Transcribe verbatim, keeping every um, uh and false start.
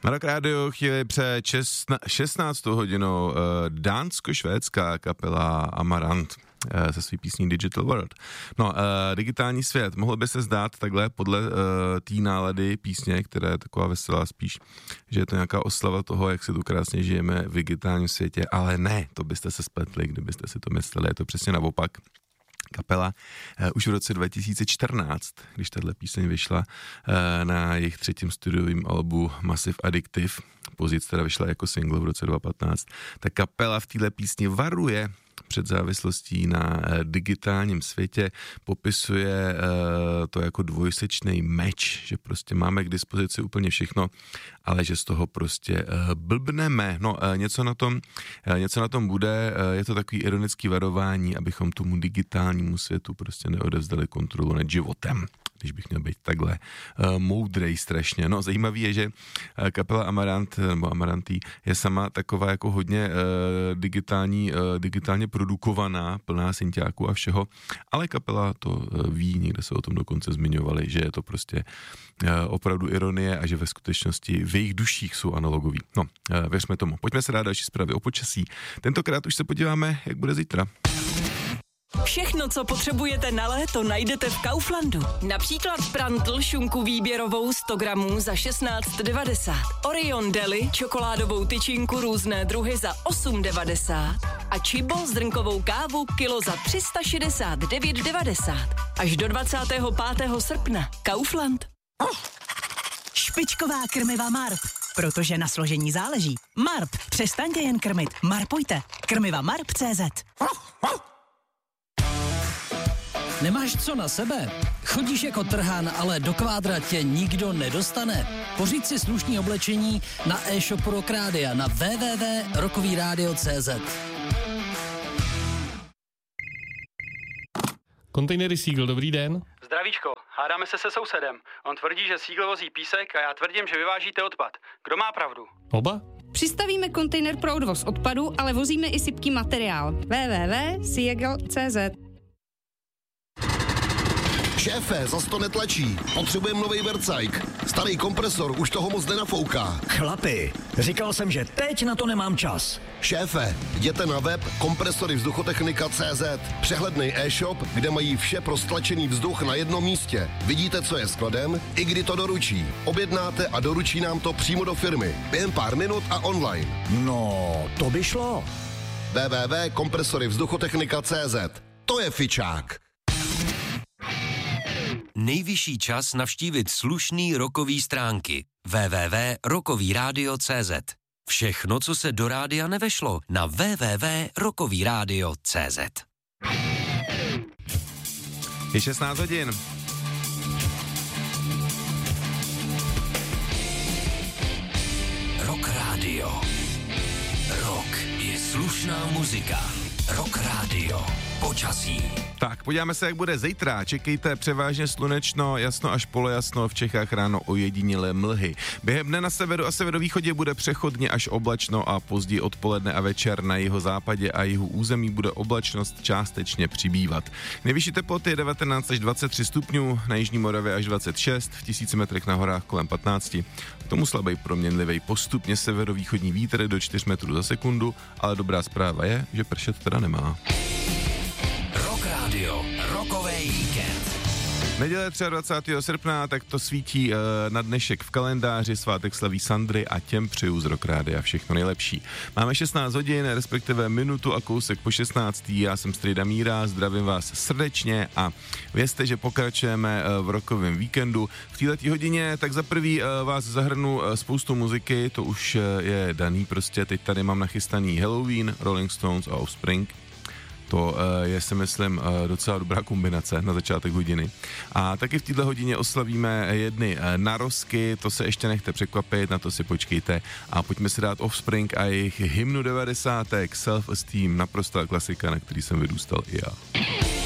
Na Rock Radio chvíli před šestnáctou hodinou dánsko-švédská kapela Amarant se svý písní Digital World. No, uh, digitální svět. Mohlo by se zdát takhle podle uh, té nálady písně, která je taková veselá spíš, že je to nějaká oslava toho, jak si tu krásně žijeme v digitálním světě, ale ne, to byste se spletli, kdybyste si to mysleli, je to přesně naopak. Kapela uh, už v roce dva tisíce čtrnáct, když tahle píseň vyšla uh, na jejich třetím studiovém albu Massive Addictive, později teda vyšla jako single v roce dva tisíce patnáct, tak kapela v téhle písni varuje před závislostí na digitálním světě, popisuje uh, to jako dvojsečný meč, že prostě máme k dispozici úplně všechno, ale že z toho prostě uh, blbneme. No, uh, něco na tom, uh, něco na tom bude, uh, je to takový ironický varování, abychom tomu digitálnímu světu prostě neodevzdali kontrolu nad životem, když bych měl být takhle uh, moudrej strašně. No, zajímavý je, že uh, kapela Amarant, nebo Amarantí, je sama taková jako hodně uh, digitální, uh, digitálně produkovaná, plná synťáků a všeho, ale kapela to uh, ví, někde se o tom dokonce zmiňovali, že je to prostě uh, opravdu ironie a že ve skutečnosti v jejich duších jsou analogoví. No, uh, věřme tomu. Pojďme se dát další zprávy o počasí. Tentokrát už se podíváme, jak bude zítra. Všechno, co potřebujete na léto, najdete v Kauflandu. Například prantl šunku výběrovou sto gramů za šestnáct devadesát. Orion Deli čokoládovou tyčinku různé druhy za osm devadesát. A Chibo zrnkovou kávu kilo za tři sta šedesát devět devadesát. Až do dvacátého pátého srpna. Kaufland. Špičková krmiva Marp. Protože na složení záleží. Marp. Přestaňte jen krmit. Marpujte. Krmiva Marp tečka cé zet. Nemáš co na sebe? Chodíš jako trhán, ale do kvádra tě nikdo nedostane? Pořiď si slušný oblečení na e-shopu Rock Rádia na w w w tečka rockový rádio tečka cé zet. Kontejnery Seagull, dobrý den. Zdravíčko, hádáme se se sousedem. On tvrdí, že Seagull vozí písek a já tvrdím, že vyvážíte odpad. Kdo má pravdu? Oba? Přistavíme kontejner pro odvoz odpadu, ale vozíme i sypký materiál. w w w tečka seagull tečka cé zet. Šéfe, zas to netlačí. Potřebujeme novej Vercajk. Starý kompresor už toho moc nenafouká. Chlapi, říkal jsem, že teď na to nemám čas. Šéfe, jděte na web kompresory vzduchotechnika tečka cé zet. Přehledný e-shop, kde mají vše pro stlačený vzduch na jednom místě. Vidíte, co je skladem, i kdy to doručí. Objednáte a doručí nám to přímo do firmy. Během pár minut a online. No, to by šlo. w w w tečka kompresory vzduchotechnika tečka cé zet. To je fičák. Nejvyšší čas navštívit slušný rockový stránky w w w tečka rockový rádio tečka cé zet. Všechno, co se do rádia nevešlo, na w w w tečka rockový rádio tečka cé zet. Je šestnáct hodin. Rock Radio. Rock je slušná muzika. Rock Radio. Počasí. Tak, podíváme se, jak bude zítra. Čekejte převážně slunečno, jasno až polojasno, v Čechách ráno ojedinělé mlhy. Během dne na severu a severovýchodě bude přechodně až oblačno a později odpoledne a večer na jihozápadě a jihu území bude oblačnost částečně přibývat. Nejvyšší teploty je devatenáct až dvacet tři stupňů, na jižní Moravě až dvacet šest, v tisíci metrech na horách kolem patnáct. K tomu slabý proměnlivý postupně severovýchodní vítr do čtyři metrů za sekundu, ale dobrá zpráva je, že pršet teda nemá. Rock Radio, rockový víkend. Neděle dvacátého třetího srpna, tak to svítí e, na dnešek v kalendáři, svátek slaví Sandry a těm přeju z Rock Rádia všechno nejlepší. Máme šestnáct hodin, respektive minutu a kousek po šestnácté. Já jsem Strejda Míra, zdravím vás srdečně a vězte, že pokračujeme e, v rockovém víkendu. V této hodině tak za prvý e, vás zahrnu e, spoustu muziky, to už e, je daný prostě, teď tady mám nachystaný Halloween, Rolling Stones a Offspring. To je, si myslím, docela dobrá kombinace na začátek hodiny. A taky v této hodině oslavíme jedny narozky, to se ještě nechte překvapit, na to si počkejte. A pojďme si dát Offspring a jejich hymnu devadesátek, Self Esteem, naprostá klasika, na který jsem vyrůstal i já.